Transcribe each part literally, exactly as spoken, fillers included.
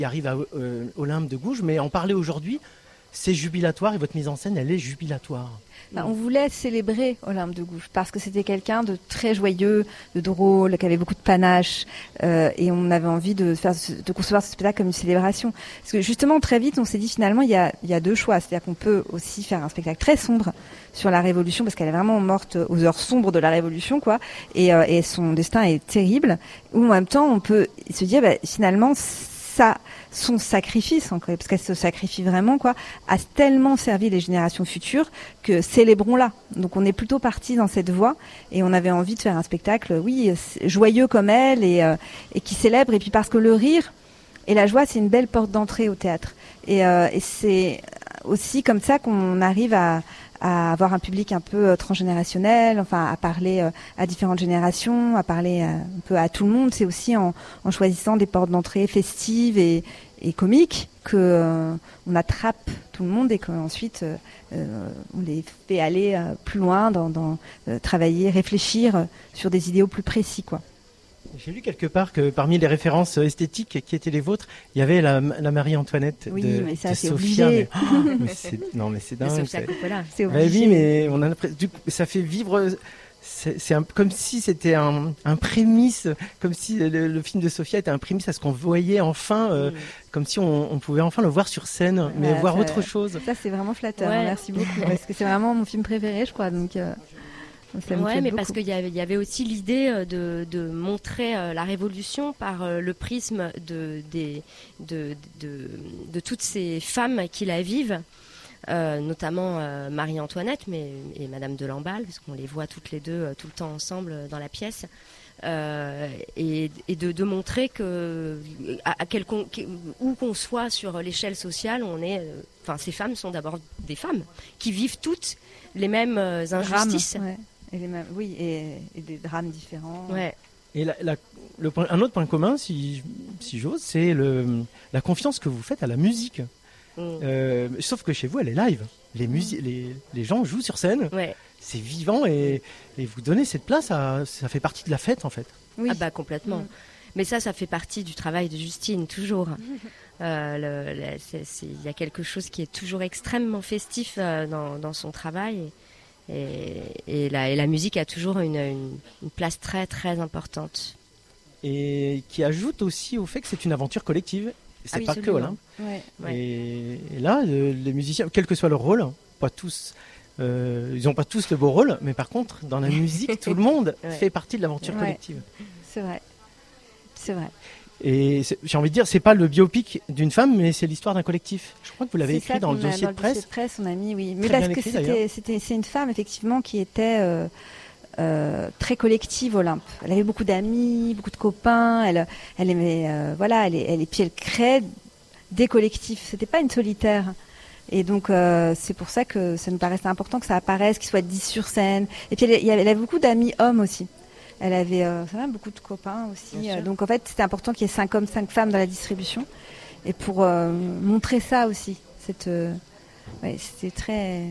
qui arrive à euh, Olympe de Gouges, mais en parler aujourd'hui, c'est jubilatoire et votre mise en scène, elle est jubilatoire. Bah, on voulait célébrer Olympe de Gouges parce que c'était quelqu'un de très joyeux, de drôle, qui avait beaucoup de panache, euh, et on avait envie de faire, de concevoir ce spectacle comme une célébration. Parce que justement, très vite, on s'est dit finalement, il y a, il y a deux choix. C'est-à-dire qu'on peut aussi faire un spectacle très sombre sur la Révolution, parce qu'elle est vraiment morte aux heures sombres de la Révolution, quoi, et, euh, et son destin est terrible. Ou en même temps, on peut se dire, bah, finalement, ça, son sacrifice, encore, parce qu'elle se sacrifie vraiment, quoi, a tellement servi les générations futures que célébrons-la. Donc on est plutôt parti dans cette voie et on avait envie de faire un spectacle, oui, joyeux comme elle et, euh, et qui célèbre. Et puis parce que le rire et la joie, c'est une belle porte d'entrée au théâtre. Et, euh, et c'est aussi comme ça qu'on arrive à, à avoir un public un peu euh, transgénérationnel, enfin à parler euh, à différentes générations, à parler euh, un peu à tout le monde. C'est aussi en, en choisissant des portes d'entrée festives et, et comiques que euh, on attrape tout le monde et qu'ensuite euh, euh, on les fait aller euh, plus loin dans, dans euh, travailler, réfléchir euh, sur des idéaux plus précis, quoi. J'ai lu quelque part que parmi les références esthétiques qui étaient les vôtres, il y avait la, la Marie-Antoinette oui, de, mais ça, de c'est Sophia. obligé. Mais, oh, mais c'est, non, mais c'est dingue. De Sofia Coppola. C'est Bah obligé. oui, mais on a l'impression, du coup, ça fait vivre. C'est, c'est un, comme si c'était un, un prémisse, comme si le, le film de Sophia était un prémisse à ce qu'on voyait enfin, euh, mmh. comme si on, on pouvait enfin le voir sur scène, mais ouais, voir ça, autre chose. Ça, c'est vraiment flatteur. Ouais. Hein, merci beaucoup, parce que c'est vraiment mon film préféré, je crois. Donc. Euh... Ça me ouais, plaît mais beaucoup. parce qu'il y avait, il y avait aussi l'idée de, de montrer euh, la Révolution par euh, le prisme de, des, de, de, de toutes ces femmes qui la vivent, euh, notamment euh, Marie-Antoinette mais, et Madame de Lamballe, parce qu'on les voit toutes les deux euh, tout le temps ensemble dans la pièce. Euh, et, et de, de montrer que à, à quel, où qu'on soit sur l'échelle sociale, on est, enfin, euh, ces femmes sont d'abord des femmes qui vivent toutes les mêmes euh, injustices. Drame, ouais. Et les mêmes, oui, et, et des drames différents. Ouais. Et la, la, le point, un autre point commun, si, si j'ose, c'est le, la confiance que vous faites à la musique. Mmh. Euh, sauf que chez vous, elle est live. Les, musi- mmh. les, les gens jouent sur scène. Ouais. C'est vivant et, et vous donnez cette place, à, ça fait partie de la fête en fait. Oui. Ah bah complètement. Mmh. Mais ça, ça fait partie du travail de Justine, toujours. Euh, il y a quelque chose qui est toujours extrêmement festif euh, dans, dans son travail. Et... Et, et, la, et la musique a toujours une, une, une place très très importante. Et qui ajoute aussi au fait que c'est une aventure collective. C'est ah oui, pas absolument. que Olympe. Ouais. Ouais. Et, et là, le, les musiciens, quel que soit leur rôle, pas tous, euh, ils n'ont pas tous le beau rôle, mais par contre, dans la musique, tout le monde ouais. fait partie de l'aventure ouais. collective. C'est vrai. C'est vrai. Et j'ai envie de dire, c'est pas le biopic d'une femme, mais c'est l'histoire d'un collectif. Je crois que vous l'avez c'est écrit dans, le a, dossier dans de presse. Dans le dossier de presse, on a mis, oui. Mais Très parce bien que écrit, c'était, c'était, c'est une femme, effectivement, qui était euh, euh, très collective, Olympe. Elle avait beaucoup d'amis, beaucoup de copains. Elle, elle aimait, euh, voilà, elle, elle, et puis elle créait des collectifs. C'était pas une solitaire. Et donc, euh, c'est pour ça que ça nous paraissait important que ça apparaisse, qu'il soit dit sur scène. Et puis, elle, elle avait beaucoup d'amis hommes aussi. Elle avait euh, ça va, beaucoup de copains aussi. Euh, donc, en fait, c'était important qu'il y ait cinq hommes, cinq femmes dans la distribution. Et pour euh, montrer ça aussi. Cette, euh, ouais, c'était très...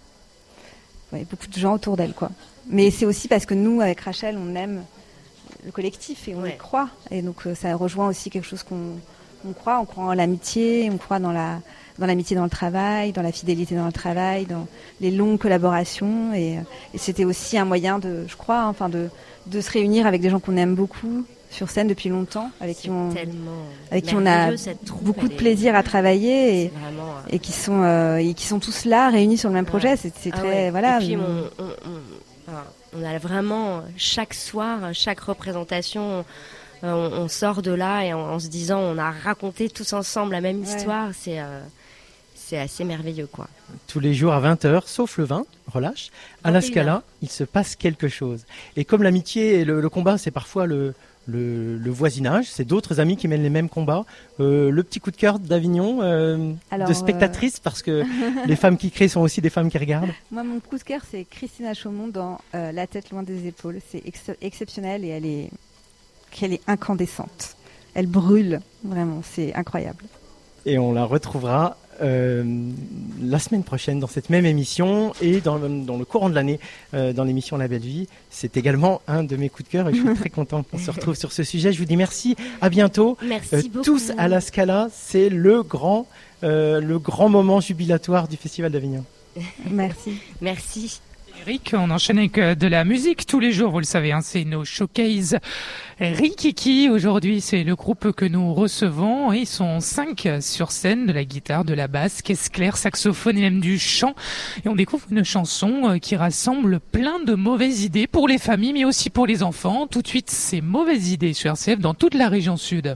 Ouais, beaucoup de gens autour d'elle, quoi. Mais c'est aussi parce que nous, avec Rachel, on aime le collectif et on ouais. y croit. Et donc, euh, ça rejoint aussi quelque chose qu'on on croit. On croit en l'amitié, on croit dans la... dans l'amitié dans le travail, dans la fidélité dans le travail, dans les longues collaborations. Et, et c'était aussi un moyen de, je crois, enfin de, de se réunir avec des gens qu'on aime beaucoup sur scène depuis longtemps, avec qui on, avec qui on a troupe, beaucoup de plaisir est... à travailler et, vraiment, euh... et qui sont euh, et qui sont tous là réunis sur le même projet. Ouais. C'est, c'est ah très ouais. voilà. Et puis on, on, on, on a vraiment chaque soir, chaque représentation. On, on sort de là et en, en se disant on a raconté tous ensemble la même ouais. histoire. C'est euh, c'est assez merveilleux, quoi. Tous les jours à vingt heures, sauf le vingt, relâche, à la Scala, il se passe quelque chose. Et comme l'amitié et le, le combat, c'est parfois le, le, le voisinage, c'est d'autres amis qui mènent les mêmes combats. Euh, le petit coup de cœur d'Avignon, euh, Alors, de spectatrice, euh... parce que les femmes qui créent sont aussi des femmes qui regardent. Moi, mon coup de cœur, c'est Christina Chaumont dans euh, La tête loin des épaules. C'est ex- exceptionnel et elle est, elle est incandescente. Elle brûle, vraiment, c'est incroyable. Et on la retrouvera euh, la semaine prochaine dans cette même émission et dans, dans le courant de l'année euh, dans l'émission La Belle Vie. C'est également un de mes coups de cœur et je suis très content qu'on se retrouve sur ce sujet. Je vous dis merci, à bientôt. Merci euh, beaucoup. Tous à la Scala, c'est le grand, euh, le grand moment jubilatoire du Festival d'Avignon. Merci. Merci. Eric, on enchaîne avec de la musique tous les jours, vous le savez, hein, c'est nos showcases Rikiki. Aujourd'hui, c'est le groupe que nous recevons et ils sont cinq sur scène, de la guitare, de la basse, caisse claire, saxophone et même du chant. Et on découvre une chanson qui rassemble plein de mauvaises idées pour les familles, mais aussi pour les enfants. Tout de suite, ces mauvaises idées sur R C F dans toute la région sud.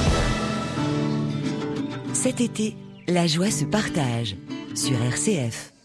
Cet été, la joie se partage sur R C F.